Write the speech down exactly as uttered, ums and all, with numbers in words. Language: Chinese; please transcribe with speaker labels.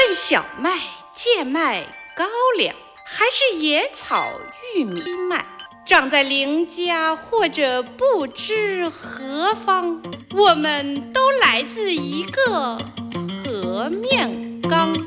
Speaker 1: 论小麦、贱麦、高粱，还是野草、玉米、麦，长在邻家或者不知何方，我们都来自一个和面缸。